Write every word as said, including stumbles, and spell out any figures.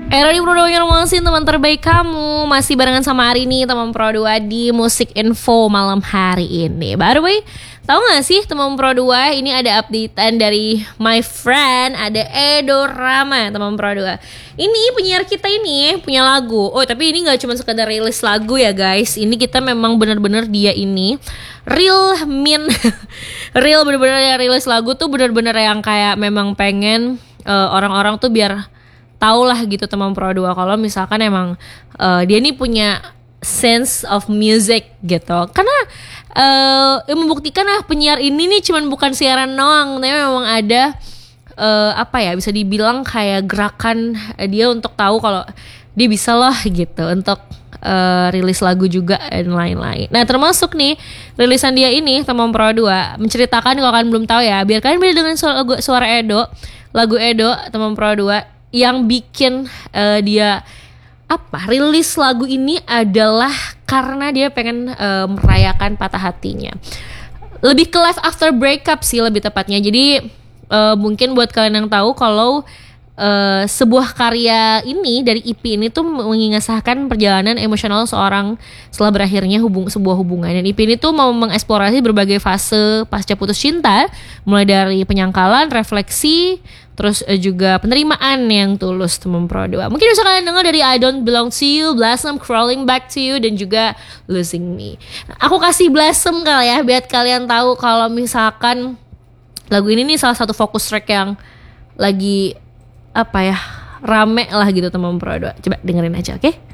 Era di Pro dua Nyarmasin, teman terbaik kamu. Masih barengan sama Arini, teman Pro dua di Musik Info malam hari ini. By the way, tahu gak sih teman Pro dua, ini ada updatean dari my friend, ada Edo Rama, teman Pro dua. Ini penyiar kita ini punya lagu. Oh, tapi ini gak cuma sekedar rilis lagu ya guys. Ini kita memang bener-bener dia ini real min real bener-bener yang rilis lagu tuh bener-bener yang kayak memang pengen uh, orang-orang tuh biar tau lah gitu teman Pro dua kalau misalkan emang uh, dia nih punya sense of music gitu. Karena uh, yang membuktikan ah penyiar ini nih cuman bukan siaran doang, tapi memang ada uh, apa ya bisa dibilang kayak gerakan dia untuk tahu kalau dia bisa loh gitu untuk uh, rilis lagu juga dan lain-lain. Nah termasuk nih rilisan dia ini teman Pro dua menceritakan, kalau kalian belum tahu ya, biar kalian bisa dengan suara, suara Edo, lagu Edo teman Pro dua yang bikin uh, dia apa rilis lagu ini adalah karena dia pengen uh, merayakan patah hatinya. Lebih ke life after breakup sih lebih tepatnya. Jadi uh, mungkin buat kalian yang tahu kalau uh, sebuah karya ini dari E P ini tuh mengisahkan perjalanan emosional seorang setelah berakhirnya hubung sebuah hubungan. Dan E P ini tuh mau mengeksplorasi berbagai fase pasca putus cinta, mulai dari penyangkalan, refleksi, terus juga penerimaan yang tulus teman Pro dua. Mungkin bisa kalian dengar dari I Don't Belong to You, Blossom, Crawling Back to You, dan juga Losing Me. Aku kasih Blossom kali ya, biar kalian tahu kalau misalkan lagu ini nih salah satu fokus track yang lagi apa ya rame lah gitu teman Pro dua. Coba dengerin aja, oke? Okay?